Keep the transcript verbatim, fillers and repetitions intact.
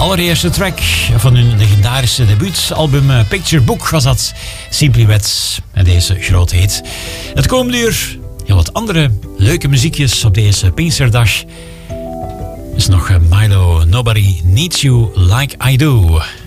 allereerste track van hun legendarische debuutalbum Picture Book was dat. Simply Red en deze grote hit. Het komende uur heel wat andere leuke muziekjes op deze Pinksterdag. Er is nog Milo, Nobody Needs You Like I Do.